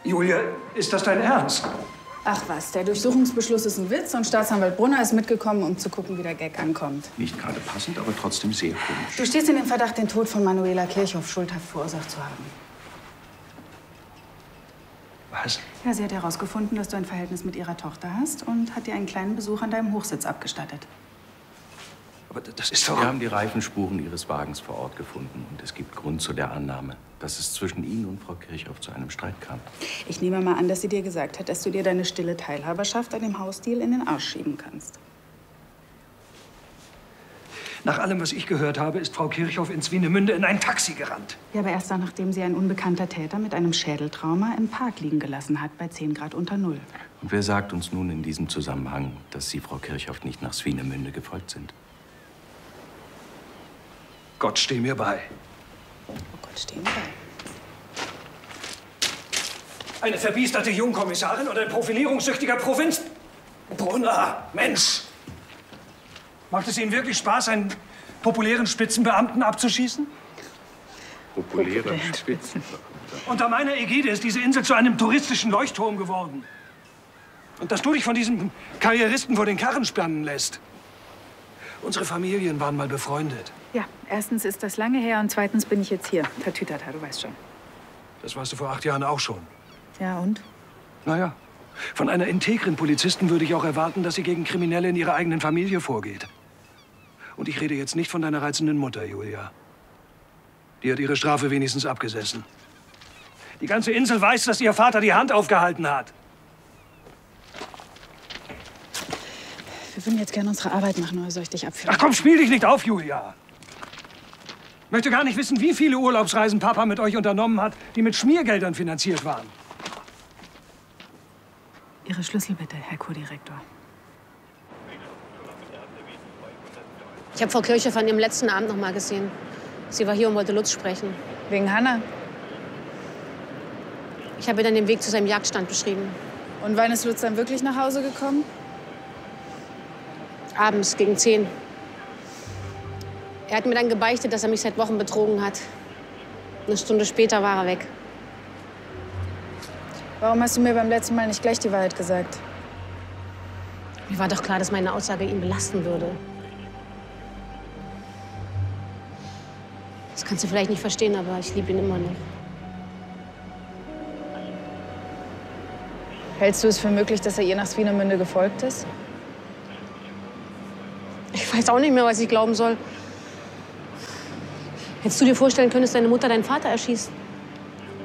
Julia, ist das dein Ernst? Ach was, der Durchsuchungsbeschluss ist ein Witz und Staatsanwalt Brunner ist mitgekommen, um zu gucken, wie der Gag ankommt. Nicht gerade passend, aber trotzdem sehr komisch. Du stehst in dem Verdacht, den Tod von Manuela Kirchhoff schuldhaft verursacht zu haben. Was? Ja, sie hat herausgefunden, dass du ein Verhältnis mit ihrer Tochter hast und hat dir einen kleinen Besuch an deinem Hochsitz abgestattet. Aber das ist doch... Wir haben die Reifenspuren Ihres Wagens vor Ort gefunden und es gibt Grund zu der Annahme, dass es zwischen Ihnen und Frau Kirchhoff zu einem Streit kam. Ich nehme mal an, dass sie dir gesagt hat, dass du dir deine stille Teilhaberschaft an dem Hausdeal in den Arsch schieben kannst. Nach allem, was ich gehört habe, ist Frau Kirchhoff in Swinemünde in ein Taxi gerannt. Ja, aber erst dann, nachdem sie ein unbekannter Täter mit einem Schädeltrauma im Park liegen gelassen hat, bei 10 Grad unter Null. Und wer sagt uns nun in diesem Zusammenhang, dass Sie Frau Kirchhoff nicht nach Swinemünde gefolgt sind? Gott steh mir bei. Oh Gott, steh mir bei. Eine verbiesterte Jungkommissarin oder ein profilierungssüchtiger Provinz... Brunner, Mensch! Macht es Ihnen wirklich Spaß, einen populären Spitzenbeamten abzuschießen? Populärer Spitzenbeamter. Unter meiner Ägide ist diese Insel zu einem touristischen Leuchtturm geworden. Und dass du dich von diesem Karrieristen vor den Karren spannen lässt. Unsere Familien waren mal befreundet. Ja, erstens ist das lange her und zweitens bin ich jetzt hier. Tatütata, du weißt schon. Das warst du vor 8 Jahren auch schon. Ja, und? Naja, von einer integren Polizistin würde ich auch erwarten, dass sie gegen Kriminelle in ihrer eigenen Familie vorgeht. Und ich rede jetzt nicht von deiner reizenden Mutter, Julia. Die hat ihre Strafe wenigstens abgesessen. Die ganze Insel weiß, dass ihr Vater die Hand aufgehalten hat. Wir würden jetzt gerne unsere Arbeit machen, oder soll ich dich abführen? Ach komm, spiel dich nicht auf, Julia. Ich möchte gar nicht wissen, wie viele Urlaubsreisen Papa mit euch unternommen hat, die mit Schmiergeldern finanziert waren. Ihre Schlüssel bitte, Herr Co-Direktor. Ich habe Frau Kirchhoff an ihrem letzten Abend noch mal gesehen. Sie war hier und wollte Lutz sprechen. Wegen Hanna? Ich habe ihr dann den Weg zu seinem Jagdstand beschrieben. Und wann ist Lutz dann wirklich nach Hause gekommen? Abends gegen 10. Er hat mir dann gebeichtet, dass er mich seit Wochen betrogen hat. Eine Stunde später war er weg. Warum hast du mir beim letzten Mal nicht gleich die Wahrheit gesagt? Mir war doch klar, dass meine Aussage ihn belasten würde. Das kannst du vielleicht nicht verstehen, aber ich liebe ihn immer noch. Hältst du es für möglich, dass er ihr nach Swinemünde gefolgt ist? Ich weiß auch nicht mehr, was ich glauben soll. Hättest du dir vorstellen können, dass deine Mutter deinen Vater erschießt?